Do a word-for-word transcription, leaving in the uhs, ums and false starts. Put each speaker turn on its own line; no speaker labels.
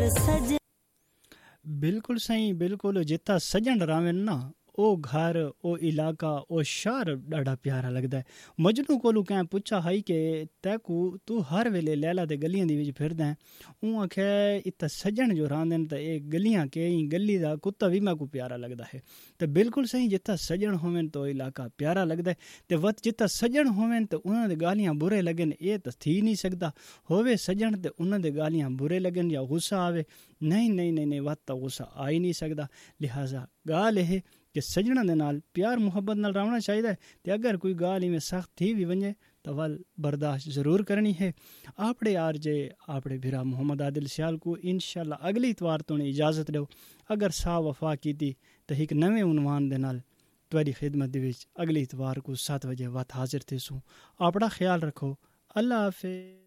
सज
बिल्कुल सही बिल्कुल जिथा सजन रावन ना ओ घर ओ इलाका ओ शहर ॾाढा प्यारा लगदा है। मजनू कोलू कैं पुछा हाई के तैकू तू हर वेले लैला दे गलियां दी विच फिरदा है ऊं आखे इत्ता सजन जो रांदन ते ए गलियां के गली दा कुत्ता भी मैं को प्यारा लगदा है। ते बिल्कुल सही जिथा सजन होवन तो इलाका प्यारा लगदा है ते वत जिथा सजन होवन तो उन्हां दे गालियां बुरे लगन ए तो थी नहीं सकदा होवे सजन ते उन्हां दे गालियां बुरे लगन या गुस्सा आवे नहीं नहीं नहीं नहीं वत तो गुस्सा आ ही नहीं सकदा। लिहाजा गाल है कि सजना दे नाल प्यार मुहब्बत नाल रहना चाहिए ते अगर कोई गाल में सख्त थी भी वने तो वल बर्दाश्त ज़रूर करनी है। आपड़े आर जे आपड़े भिरा मोहम्मद आदिल सियाल को इंशाल्लाह अगली इतवार तो ने इजाज़त दो। अगर सा वफा की तो एक नवे उनवान दे नाल तुहाडी खिदमत दे विच अगली इतवार को सात बजे वत हाजिर थे सूँ। आपड़ा ख्याल रखो। अल्लाह हाफिज़।